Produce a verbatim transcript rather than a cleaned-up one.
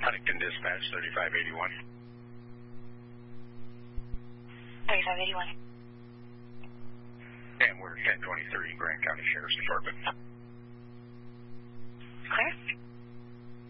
Huntington Dispatch, thirty-five eighty-one. thirty-five eighty-one. And we're ten twenty-three, Grant County Sheriff's Department.